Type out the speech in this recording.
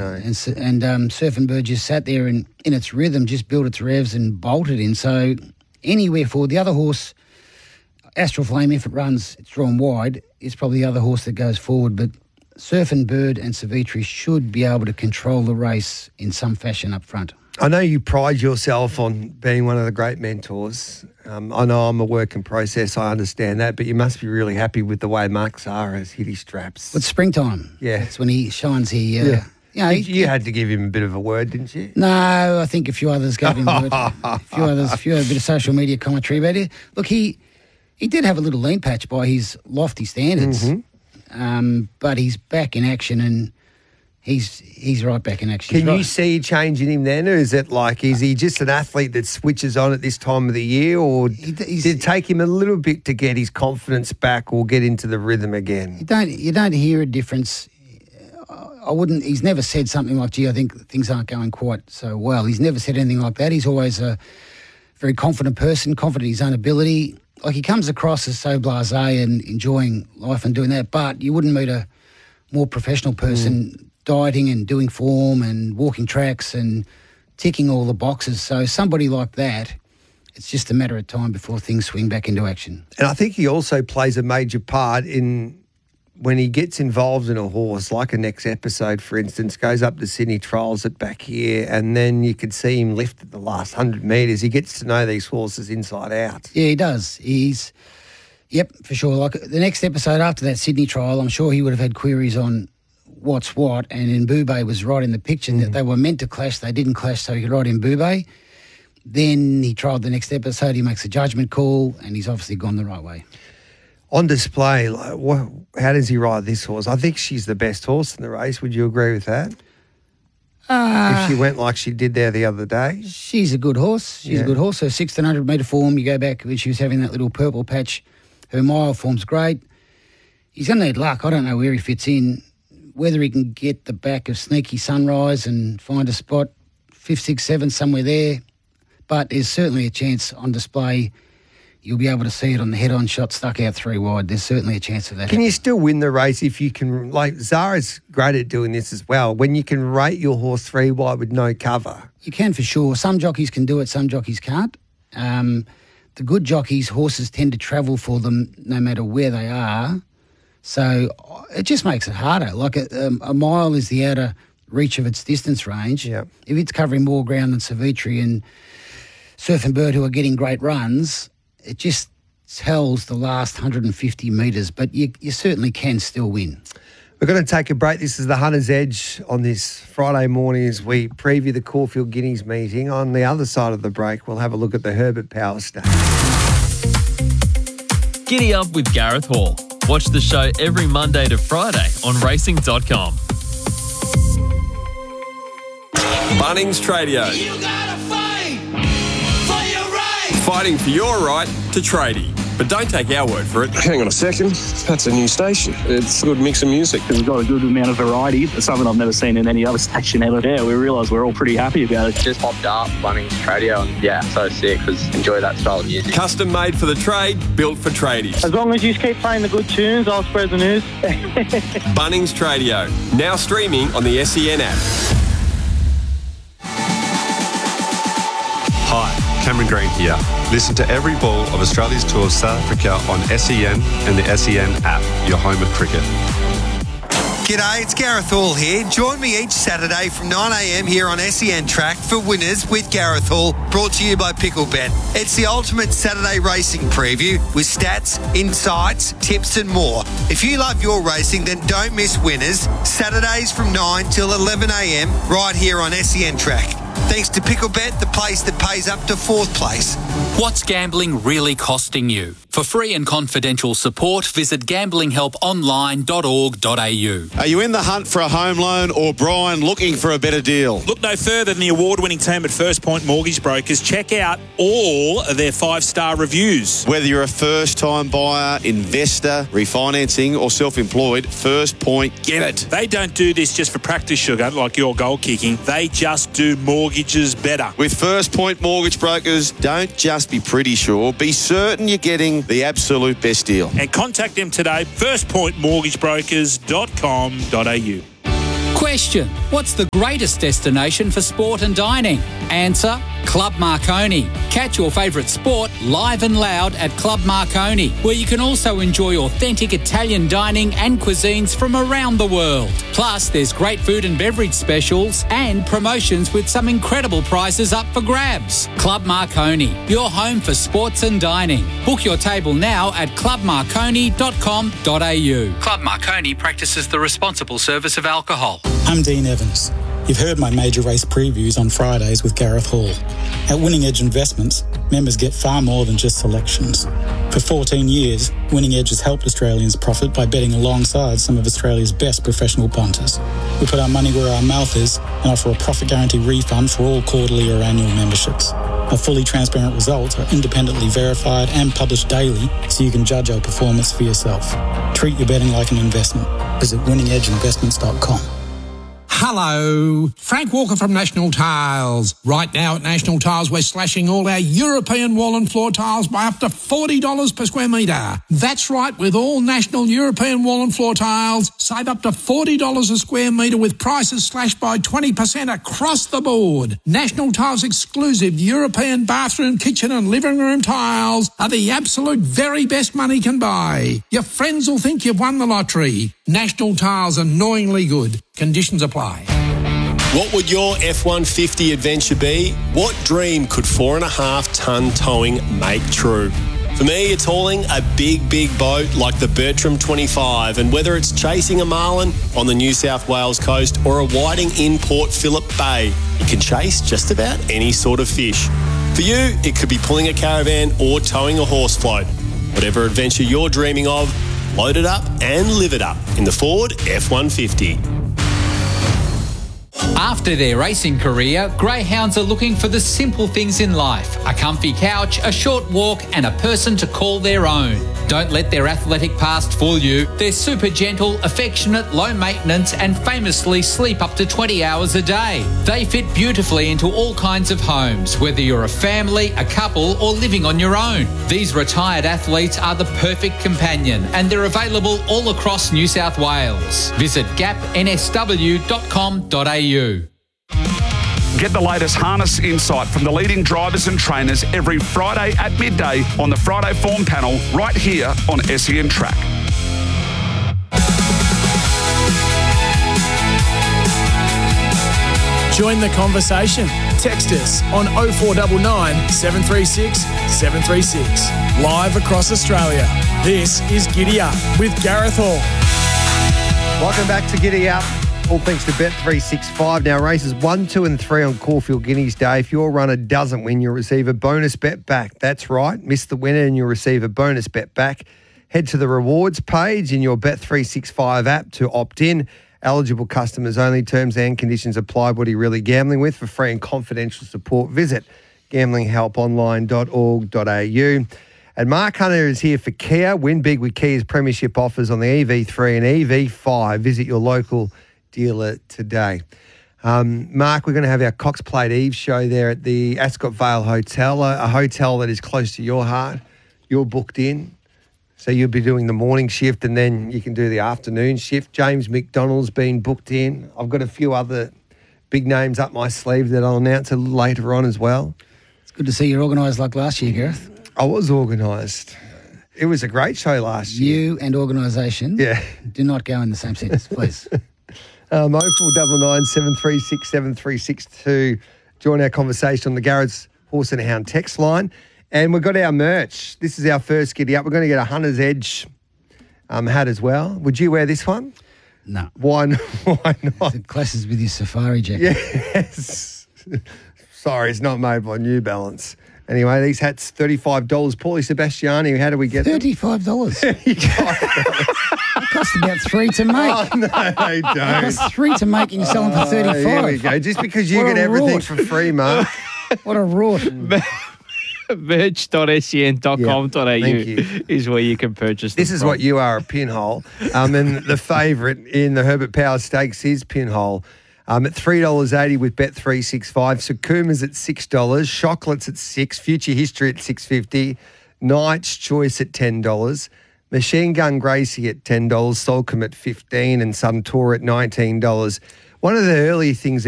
No. And Surfing Bird just sat there and in its rhythm just built its revs and bolted in. So anywhere forward, the other horse, Astral Flame, if it runs, it's drawn wide, is probably the other horse that goes forward. But Surfing Bird and Savitri should be able to control the race in some fashion up front. I know you pride yourself on being one of the great mentors. I know I'm a work in process, I understand that, but you must be really happy with the way Mark Zahra has hit his straps. It's springtime. Yeah. That's when he shines. You had to give him a bit of a word, didn't you? No, I think a few others gave him a word. A few had a bit of social media commentary about it. Look, he did have a little lean patch by his lofty standards, but he's back in action and he's right back in action. Can you see a change in him then, or is he just an athlete that switches on at this time of the year, or did it take him a little bit to get his confidence back or get into the rhythm again? You don't hear a difference. He's never said something like, gee, I think things aren't going quite so well. He's never said anything like that. He's always a very confident person, confident in his own ability. Like, he comes across as so blasé and enjoying life and doing that, but you wouldn't meet a more professional person dieting and doing form and walking tracks and ticking all the boxes. So somebody like that, it's just a matter of time before things swing back into action. And I think he also plays a major part in when he gets involved in a horse, like a Next Episode, for instance, goes up to Sydney Trials at back here, and then you could see him lift at the last 100 metres. He gets to know these horses inside out. Yeah, he does. Yep, for sure. Like the Next Episode after that Sydney trial, I'm sure he would have had queries on what's what, and Mbube was right in the picture. That they were meant to clash, they didn't clash, so he could ride Mbube. Then he trialled the Next Episode, he makes a judgment call, and he's obviously gone the right way. On display, how does he ride this horse? I think she's the best horse in the race. Would you agree with that? If she went like she did there the other day? She's a good horse. She's a good horse. Her 1,600 metre form, you go back when she was having that little purple patch, her mile form's great. He's going to need luck. I don't know where he fits in, whether he can get the back of Sneaky Sunrise and find a spot, 5th, 6th, 7th, somewhere there. But there's certainly a chance on display. You'll be able to see it on the head-on shot stuck out 3 wide. There's certainly a chance of that. Can you still win the race if you can, like Zara's great at doing this as well, when you can rate your horse 3 wide with no cover? You can for sure. Some jockeys can do it, some jockeys can't. The good jockeys, horses tend to travel for them no matter where they are. So it just makes it harder. Like a mile is the outer reach of its distance range. Yep. If it's covering more ground than Savitri and Surfing Bird, who are getting great runs, it just tells the last 150 metres, but you certainly can still win. We're going to take a break. This is the Hunter's Edge on this Friday morning as we preview the Caulfield Guineas meeting. On the other side of the break, we'll have a look at the Herbert Power Stage. Giddy up with Gareth Hall. Watch the show every Monday to Friday on racing.com. Bunnings Tradio. You gotta fight for your right. Fighting for your right to tradie. But don't take our word for it. Hang on a second. That's a new station. It's a good mix of music. We've got a good amount of variety. It's something I've never seen in any other station ever. Yeah, we realise we're all pretty happy about it. Just popped up, Bunnings Tradio, and yeah, so sick because enjoy that style of music. Custom made for the trade, built for tradies. As long as you keep playing the good tunes, I'll spread the news. Bunnings Tradio, now streaming on the SEN app. Hi, Cameron Green here. Listen to every ball of Australia's tour of South Africa on SEN and the SEN app, your home of cricket. G'day, it's Gareth Hall here. Join me each Saturday from 9am here on SEN Track for Winners with Gareth Hall, brought to you by Picklebet. It's the ultimate Saturday racing preview with stats, insights, tips and more. If you love your racing, then don't miss Winners, Saturdays from 9 till 11am right here on SEN Track. Thanks to Picklebet, the place that pays up to 4th place. What's gambling really costing you? For free and confidential support, visit gamblinghelponline.org.au. Are you in the hunt for a home loan or, Brian, looking for a better deal? Look no further than the award-winning team at First Point Mortgage Brokers. Check out all of their 5-star reviews. Whether you're a first-time buyer, investor, refinancing or self-employed, First Point get it. They don't do this just for practice, sugar, like your goal kicking. They just do mortgages better. With First Point Mortgage Brokers, don't just be pretty sure, be certain you're getting the absolute best deal. And contact them today, firstpointmortgagebrokers.com.au. Question: what's the greatest destination for sport and dining? Answer: Club Marconi. Catch your favourite sport live and loud at Club Marconi, where you can also enjoy authentic Italian dining and cuisines from around the world. Plus, there's great food and beverage specials and promotions with some incredible prizes up for grabs. Club Marconi, your home for sports and dining. Book your table now at clubmarconi.com.au. Club Marconi practices the responsible service of alcohol. I'm Dean Evans. You've heard my major race previews on Fridays with Gareth Hall. At Winning Edge Investments, members get far more than just selections. For 14 years, Winning Edge has helped Australians profit by betting alongside some of Australia's best professional punters. We put our money where our mouth is and offer a profit guarantee refund for all quarterly or annual memberships. Our fully transparent results are independently verified and published daily so you can judge our performance for yourself. Treat your betting like an investment. Visit winningedgeinvestments.com. Hello, Frank Walker from National Tiles. Right now at National Tiles, we're slashing all our European wall and floor tiles by up to $40 per square metre. That's right, with all National European wall and floor tiles, save up to $40 a square metre with prices slashed by 20% across the board. National Tiles exclusive European bathroom, kitchen and living room tiles are the absolute very best money can buy. Your friends will think you've won the lottery. National Tiles, annoyingly good. Conditions apply. What would your F-150 adventure be? What dream could 4.5 tonne towing make true? For me, it's hauling a big boat like the Bertram 25, and whether it's chasing a marlin on the New South Wales coast or a whiting in Port Phillip Bay, you can chase just about any sort of fish. For you, it could be pulling a caravan or towing a horse float. Whatever adventure you're dreaming of, load it up and live it up in the Ford F-150. After their racing career, greyhounds are looking for the simple things in life: a comfy couch, a short walk, and a person to call their own. Don't let their athletic past fool you. They're super gentle, affectionate, low maintenance, and famously sleep up to 20 hours a day. They fit beautifully into all kinds of homes, whether you're a family, a couple, or living on your own. These retired athletes are the perfect companion, and they're available all across New South Wales. Visit gapnsw.com.au. Get the latest harness insight from the leading drivers and trainers every Friday at midday on the Friday Form Panel right here on SEN Track. Join the conversation. Text us on 0499 736 736. Live across Australia. This is Giddy Up with Gareth Hall. Welcome back to Giddy Up. All thanks to Bet365. Now, races 1, 2 and 3 on Caulfield Guineas Day. If your runner doesn't win, you'll receive a bonus bet back. That's right. Miss the winner and you'll receive a bonus bet back. Head to the rewards page in your Bet365 app to opt in. Eligible customers only. Terms and conditions apply. What are you really gambling with? For free and confidential support, visit gamblinghelponline.org.au. And Mark Hunter is here for Kia. Win big with Kia's premiership offers on the EV3 and EV5. Visit your local dealer today. Mark, we're going to have our Cox Plate Eve show there at the Ascot Vale Hotel, a hotel that is close to your heart. You're booked in, so you'll be doing the morning shift and then you can do the afternoon shift. James McDonald's been booked in. I've got a few other big names up my sleeve that I'll announce a little later on as well. It's good to see you're organised like last year, Gareth. I was organised. It was a great show last year. You and organisation do not go in the same sentence, please. 0499 736 736 to join our conversation on the Garrett's Horse and Hound text line. And we've got our merch. This is our first Giddy Up. We're going to get a Hunter's Edge hat as well. Would you wear this one? No. Why not? It clashes with your safari jacket. Yes. Sorry, it's not made by New Balance. Anyway, these hats, $35. Paulie Sebastiani, how do we get them? $35? It costs about $3 to make. Oh, no, they don't. It costs $3 to make and you sell them for $35. Here we go. Just because you get everything for free, Mark. What a rort. Merch.sen.com.au is where you can purchase them. This is what you are, a pinhole. And the favourite in the Herbert Power Stakes is Pinhole. At $3.80 with Bet365. Sukuma's at $6. Chocolate's at $6. Future History at $6.50. Knight's Choice at $10. Machine Gun Gracie at $10, Solcombe at $15 and Suntour at $19. One of the early things